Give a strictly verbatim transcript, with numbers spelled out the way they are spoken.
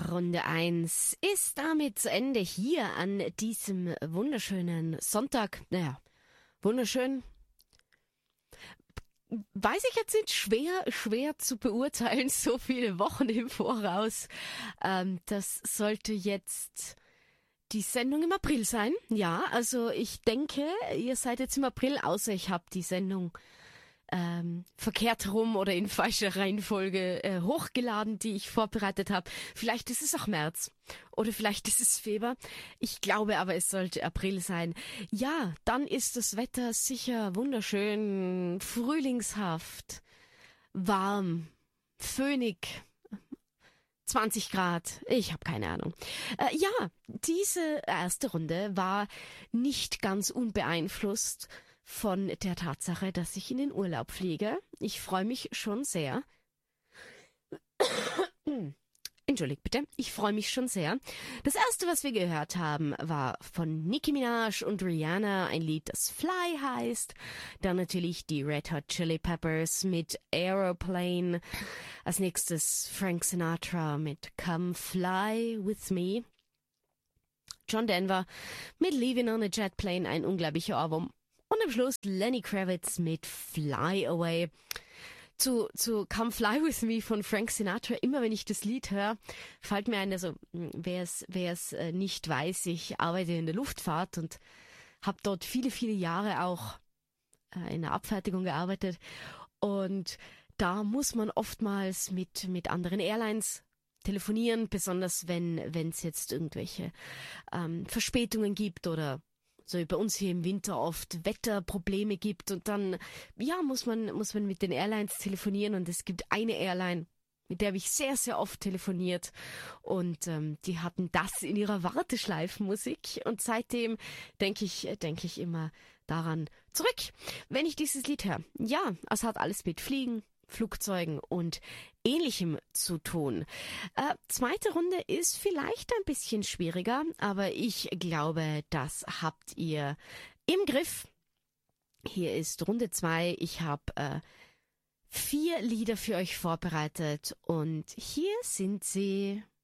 Runde eins ist damit zu Ende hier an diesem wunderschönen Sonntag. Naja, wunderschön. Weiß ich jetzt nicht, schwer, schwer zu beurteilen, so viele Wochen im Voraus. Ähm, das sollte jetzt die Sendung im April sein. Ja, also ich denke, ihr seid jetzt im April, außer ich habe die Sendung ähm, verkehrt rum oder in falscher Reihenfolge äh, hochgeladen, die ich vorbereitet habe. Vielleicht ist es auch März oder vielleicht ist es Februar. Ich glaube aber, es sollte April sein. Ja, dann ist das Wetter sicher wunderschön, frühlingshaft, warm, föhnig, zwanzig Grad, ich habe keine Ahnung. Äh, ja, diese erste Runde war nicht ganz unbeeinflusst von der Tatsache, dass ich in den Urlaub fliege. Ich freue mich schon sehr. Entschuldigt bitte, ich freue mich schon sehr. Das erste, was wir gehört haben, war von Nicki Minaj und Rihanna, ein Lied, das Fly heißt. Dann natürlich die Red Hot Chili Peppers mit Aeroplane. Als nächstes Frank Sinatra mit Come Fly With Me. John Denver mit Leaving on a Jet Plane, ein unglaublicher Ohrwurm. Und am Schluss Lenny Kravitz mit Fly Away. Zu, zu Come Fly With Me von Frank Sinatra, immer wenn ich das Lied höre, fällt mir ein, also wer es wer es äh, nicht weiß, ich arbeite in der Luftfahrt und habe dort viele, viele Jahre auch äh, in der Abfertigung gearbeitet. Und da muss man oftmals mit mit anderen Airlines telefonieren, besonders wenn wenn es jetzt irgendwelche ähm, Verspätungen gibt oder so wie bei uns hier im Winter oft Wetterprobleme gibt und dann, ja, muss man, muss man mit den Airlines telefonieren und es gibt eine Airline, mit der habe ich sehr, sehr oft telefoniert und ähm, die hatten das in ihrer Warteschleifenmusik und seitdem denke ich, denke ich immer daran zurück, wenn ich dieses Lied höre. Ja, es hat alles mit Fliegen, Flugzeugen und Ähnlichem zu tun. Äh, zweite Runde ist vielleicht ein bisschen schwieriger, aber ich glaube, das habt ihr im Griff. Hier ist Runde zwei. Ich habe äh, vier Lieder für euch vorbereitet und hier sind sie.